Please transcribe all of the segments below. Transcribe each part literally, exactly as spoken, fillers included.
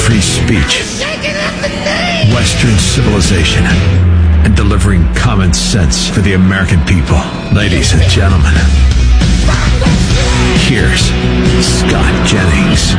free speech, Western civilization, and delivering common sense for the American people. Ladies and gentlemen, here's Scott Jennings.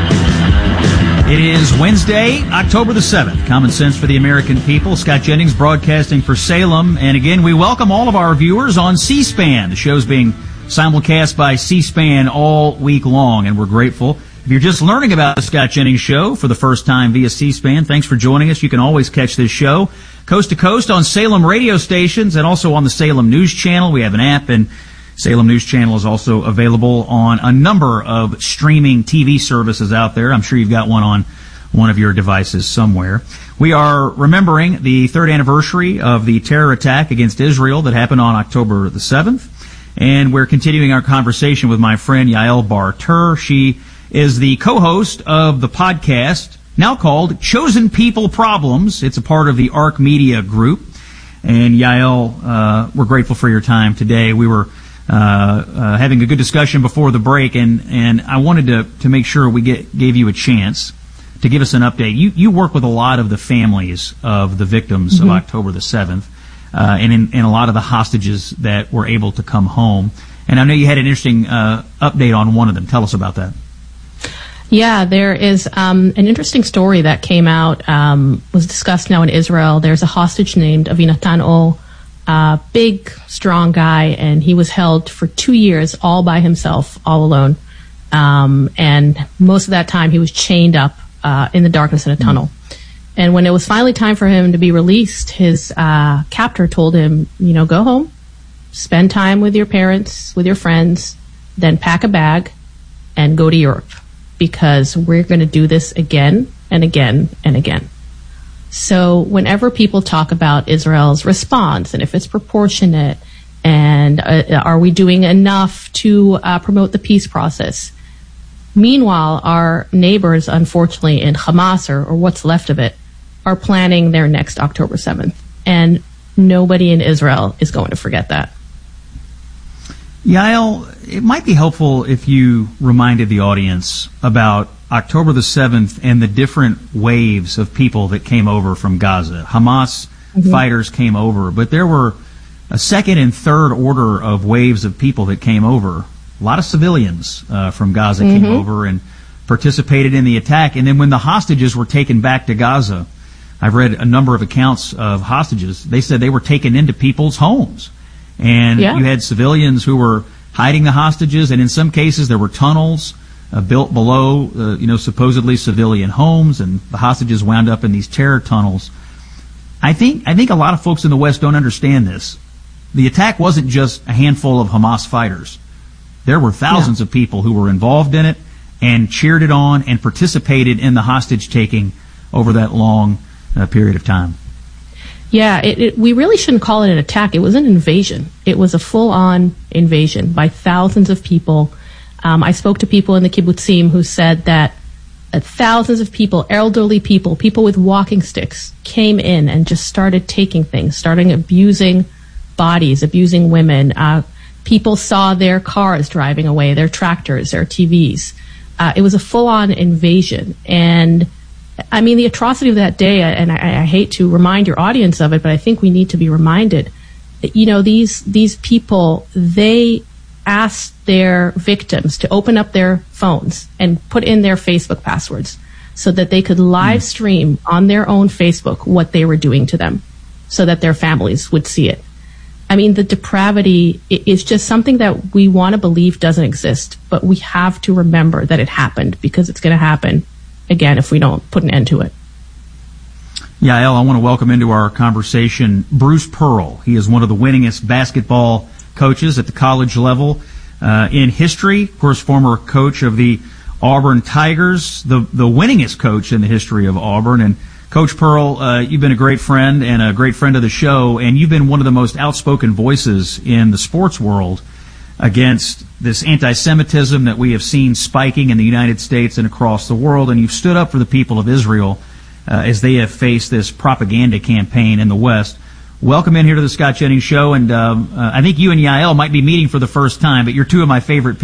It is Wednesday, October the seventh. Common Sense for the American People. Scott Jennings broadcasting for Salem. And again, we welcome all of our viewers on C-SPAN. The show's being simulcast by C-SPAN all week long, and we're grateful. If you're just learning about the Scott Jennings Show for the first time via C-SPAN, thanks for joining us. You can always catch this show coast to coast on Salem radio stations and also on the Salem News Channel. We have an app, and Salem News Channel is also available on a number of streaming T V services out there. I'm sure you've got one on one of your devices somewhere. We are remembering the third anniversary of the terror attack against Israel that happened on October the seventh. And we're continuing our conversation with my friend Yael Bar-Tur. She is the co-host of the podcast, now called Chosen People Problems. It's a part of the ARC Media Group. And Yael, uh, we're grateful for your time today. We were uh, uh, having a good discussion before the break, and, and I wanted to, to make sure we get, gave you a chance to give us an update. You, you work with a lot of the families of the victims mm-hmm. of October the seventh, uh, and, in, and a lot of the hostages that were able to come home. And I know you had an interesting uh, update on one of them. Tell us about that. Yeah, there is um, an interesting story that came out, um, was discussed now in Israel. There's a hostage named Avinatan O, a big, strong guy, and he was held for two years all by himself, all alone. Um, and most of that time he was chained up uh, in the darkness in a tunnel. Mm-hmm. And when it was finally time for him to be released, his uh, captor told him, you know, go home, spend time with your parents, with your friends, then pack a bag and go to Europe, because we're going to do this again and again and again. So whenever people talk about Israel's response and if it's proportionate and uh, are we doing enough to uh, promote the peace process, meanwhile, our neighbors, unfortunately, in Hamas, or, or what's left of it, are planning their next October seventh. And nobody in Israel is going to forget that. Yael, it might be helpful if you reminded the audience about October the seventh and the different waves of people that came over from Gaza. Hamas mm-hmm. fighters came over, but there were a second and third order of waves of people that came over. A lot of civilians uh, from Gaza mm-hmm. came over and participated in the attack. And then when the hostages were taken back to Gaza, I've read a number of accounts of hostages. They said they were taken into people's homes. And yeah. you had civilians who were hiding the hostages, and in some cases there were tunnels uh, built below, uh, you know, supposedly civilian homes, and the hostages wound up in these terror tunnels. I think I think a lot of folks in the West don't understand this. The attack wasn't just a handful of Hamas fighters. There were thousands yeah. of people who were involved in it and cheered it on and participated in the hostage-taking over that long uh, period of time. Yeah, it, it, we really shouldn't call it an attack. It was an invasion. It was a full-on invasion by thousands of people. Um, I spoke to people in the kibbutzim who said that uh, thousands of people, elderly people, people with walking sticks, came in and just started taking things, starting abusing bodies, abusing women. Uh, people saw their cars driving away, their tractors, their T Vs. Uh, it was a full-on invasion. And I mean, the atrocity of that day, and I, I hate to remind your audience of it, but I think we need to be reminded that, you know, these these people, they asked their victims to open up their phones and put in their Facebook passwords so that they could live stream on their own Facebook what they were doing to them so that their families would see it. I mean, the depravity is just something that we want to believe doesn't exist, but we have to remember that it happened, because it's going to happen again if we don't put an end to it. Yael, I want to welcome into our conversation Bruce Pearl. He is one of the winningest basketball coaches at the college level uh, in history. Of course, former coach of the Auburn Tigers, the, the winningest coach in the history of Auburn. And Coach Pearl, uh, you've been a great friend and a great friend of the show, and you've been one of the most outspoken voices in the sports world against this anti-Semitism that we have seen spiking in the United States and across the world, and you've stood up for the people of Israel uh, as they have faced this propaganda campaign in the West. Welcome in here to the Scott Jennings Show, and um, uh, I think you and Yael might be meeting for the first time, but you're two of my favorite people.